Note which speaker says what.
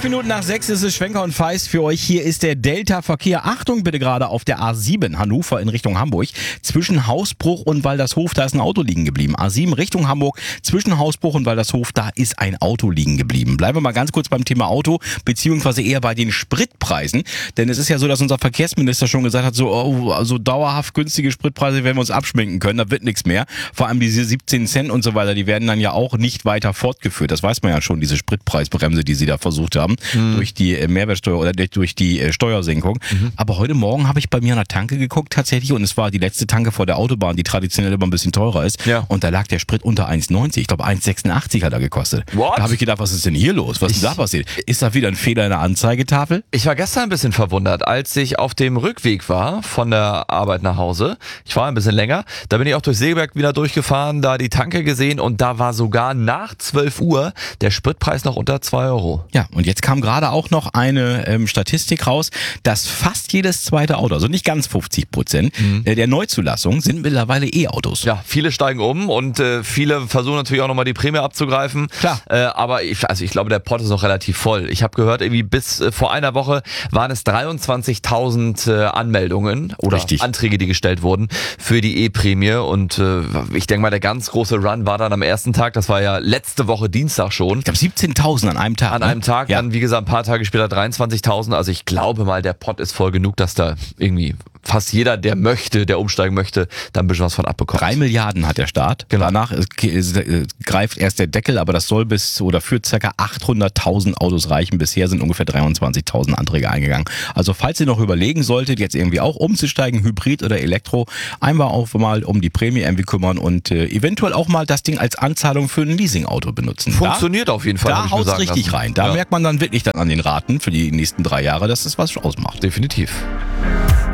Speaker 1: 5:05 ist es, Schwenker und Feist für euch. Hier ist der Delta-Verkehr. Achtung bitte gerade auf der A7 Hannover in Richtung Hamburg. Zwischen Hausbruch und Waldershof, da ist ein Auto liegen geblieben. A7 Richtung Hamburg, zwischen Hausbruch und Waldershof, da ist ein Auto liegen geblieben. Bleiben wir mal ganz kurz beim Thema Auto, beziehungsweise eher bei den Spritpreisen. Denn es ist ja so, dass unser Verkehrsminister schon gesagt hat, so dauerhaft günstige Spritpreise werden wir uns abschminken können, da wird nichts mehr. Vor allem diese 17 Cent und so weiter, die werden dann ja auch nicht weiter fortgeführt. Das weiß man ja schon, diese Spritpreisbremse, die sie da versucht haben, durch die Mehrwertsteuer oder durch die Steuersenkung. Aber heute Morgen habe ich bei mir an der Tanke geguckt tatsächlich und es war die letzte Tanke vor der Autobahn, die traditionell immer ein bisschen teurer ist. Ja. Und da lag der Sprit unter 1,90. Ich glaube 1,86 hat er gekostet.
Speaker 2: What?
Speaker 1: Da habe ich gedacht, was ist denn hier los? Was ist denn da passiert? Ist da wieder ein Fehler in der Anzeigetafel?
Speaker 2: Ich war gestern ein bisschen verwundert, als ich auf dem Rückweg war von der Arbeit nach Hause. Ich war ein bisschen länger. Da bin ich auch durch Segeberg wieder durchgefahren, da die Tanke gesehen und da war sogar nach 12 Uhr der Spritpreis noch unter 2 Euro.
Speaker 1: Ja, und jetzt kam gerade auch noch eine Statistik raus, dass fast jedes zweite Auto, also nicht ganz 50%, der Neuzulassungen sind mittlerweile E-Autos.
Speaker 2: Ja, viele steigen um und viele versuchen natürlich auch nochmal die Prämie abzugreifen.
Speaker 1: Klar.
Speaker 2: Aber ich glaube, der Pott ist noch relativ voll. Ich habe gehört, irgendwie bis vor einer Woche waren es 23.000 Anmeldungen oder Anträge, die gestellt wurden für die E-Prämie. Und ich denke mal, der ganz große Run war dann am ersten Tag. Das war ja letzte Woche Dienstag schon.
Speaker 1: Ich glaube 17.000 an einem Tag.
Speaker 2: An einem Tag, ja. Dann wie gesagt ein paar Tage später 23.000. Also ich glaube mal, der Pott ist voll genug, dass da irgendwie fast jeder, der umsteigen möchte, da ein bisschen was von abbekommt.
Speaker 1: 3 Milliarden hat der Staat. Genau. Danach greift erst der Deckel, aber das soll für ca. 800.000 Autos reichen. Bisher sind ungefähr 23.000 Anträge eingegangen. Also falls ihr noch überlegen solltet, jetzt irgendwie auch umzusteigen, Hybrid oder Elektro, einmal auch mal um die Prämie irgendwie kümmern und eventuell auch mal das Ding als Anzahlung für ein Leasingauto benutzen.
Speaker 2: Funktioniert auf jeden Fall.
Speaker 1: Da haut's richtig rein. Da merkt man dann wirklich dann an den Raten für die nächsten 3 Jahre, dass das was ausmacht.
Speaker 2: Definitiv.